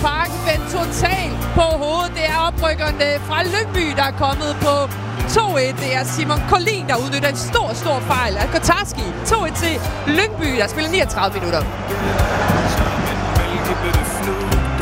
Parken vendt totalt på hovedet. Det er oprykkerne fra Lyngby, der er kommet på 2-1. Det er Simon Collin, der udnytter en stor fejl af Kotarski. 2-1 til Lyngby, der spiller 39 minutter.